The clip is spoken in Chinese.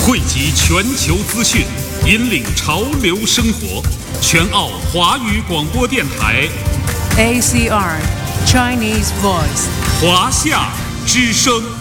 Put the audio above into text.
汇集全球资讯，引领潮流生活。全澳华语广播电台 ACR Chinese Voice 华夏之声。